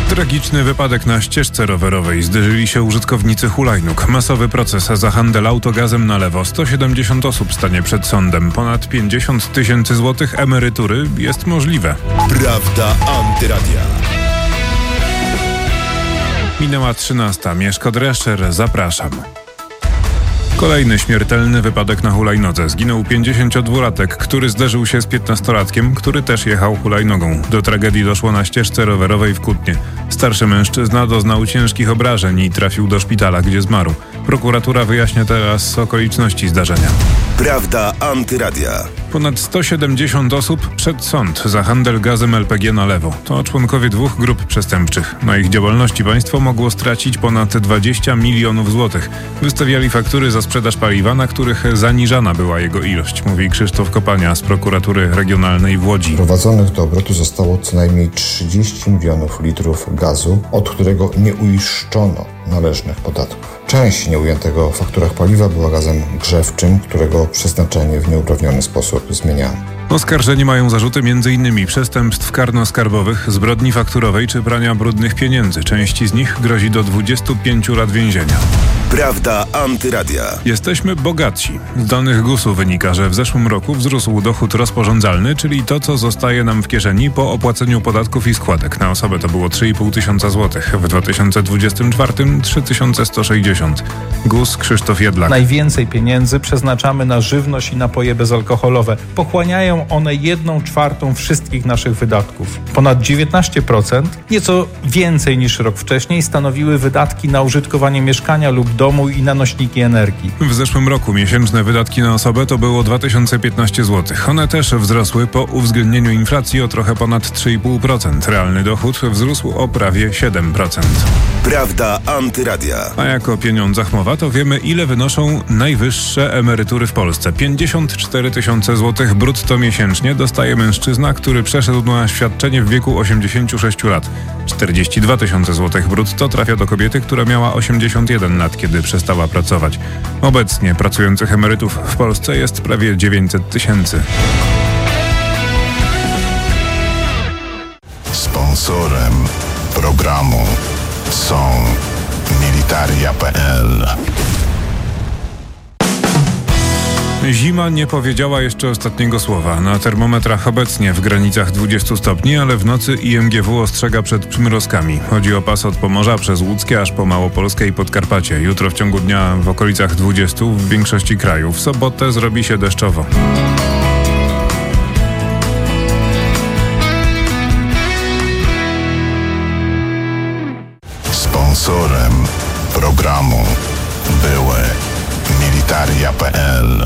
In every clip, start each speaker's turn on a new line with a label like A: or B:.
A: Tragiczny wypadek na ścieżce rowerowej. Zderzyli się użytkownicy hulajnóg. Masowy proces za handel autogazem na lewo. 170 osób stanie przed sądem. Ponad 50 000 złotych emerytury jest możliwe.
B: Prawda Antyradia.
A: Minęła 13. Mieszko Drescher, zapraszam. Kolejny śmiertelny wypadek na hulajnodze. Zginął 52-latek, który zderzył się z 15-latkiem, który też jechał hulajnogą. Do tragedii doszło na ścieżce rowerowej w Kutnie. Starszy mężczyzna doznał ciężkich obrażeń i trafił do szpitala, gdzie zmarł. Prokuratura wyjaśnia teraz okoliczności zdarzenia.
B: Prawda Antyradia.
A: Ponad 170 osób przed sąd za handel gazem LPG na lewo. To członkowie dwóch grup przestępczych. Na ich działalności państwo mogło stracić ponad 20 milionów złotych. Wystawiali faktury za sprzedaż paliwa, na których zaniżana była jego ilość, mówi Krzysztof Kopania z prokuratury regionalnej w Łodzi.
C: Prowadzonych do obrotu zostało co najmniej 30 milionów litrów gazu, od którego nie uiszczono należnych podatków. Część nieujętego w fakturach paliwa była gazem grzewczym, którego przeznaczenie w nieuprawniony sposób zmieniano.
A: Oskarżeni mają zarzuty m.in. przestępstw karno-skarbowych, zbrodni fakturowej czy prania brudnych pieniędzy. Części z nich grozi do 25 lat więzienia.
B: Prawda Antyradia.
A: Jesteśmy bogatsi. Z danych GUS-u wynika, że w zeszłym roku wzrósł dochód rozporządzalny, czyli to, co zostaje nam w kieszeni po opłaceniu podatków i składek. Na osobę to było 3,5 tysiąca złotych. W 2024 3160. GUS Krzysztof Jedlak.
D: Najwięcej pieniędzy przeznaczamy na żywność i napoje bezalkoholowe. Pochłaniają one 1/4 wszystkich naszych wydatków. Ponad 19%, nieco więcej niż rok wcześniej, stanowiły wydatki na użytkowanie mieszkania lub domu i na nośniki energii.
A: W zeszłym roku miesięczne wydatki na osobę to było 2015 zł. One też wzrosły po uwzględnieniu inflacji o trochę ponad 3,5%. Realny dochód wzrósł o prawie 7%.
B: Prawda Antyradia.
A: A jak o pieniądzach mowa, to wiemy, ile wynoszą najwyższe emerytury w Polsce. 54 000 złotych brutto miesięcznie dostaje mężczyzna, który przeszedł na świadczenie w wieku 86 lat. 42 000 złotych brutto trafia do kobiety, która miała 81 lat, kiedy przestała pracować. Obecnie pracujących emerytów w Polsce jest prawie 900 000.
E: Sponsorem programu są Militaria.pl.
A: Zima nie powiedziała jeszcze ostatniego słowa. Na termometrach obecnie w granicach 20 stopni, ale w nocy IMGW ostrzega przed przymrozkami. Chodzi o pas od Pomorza przez Łódzkie aż po Małopolskę i Podkarpacie. Jutro w ciągu dnia w okolicach 20 w większości kraju. W sobotę zrobi się deszczowo.
E: Sponsorem programu były Militaria.pl.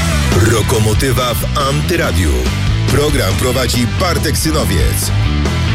B: Lokomotywa w Antyradiu. Program prowadzi Bartek Synowiec.